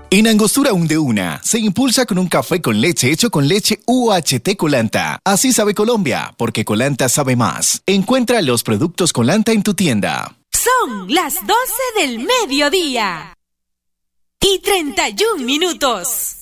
En Angostura un de una, se impulsa con un café con leche hecho con leche UHT Colanta. Así sabe Colombia, porque Colanta sabe más. Encuentra los productos Colanta en tu tienda. Son las 12 del mediodía y 31 minutos.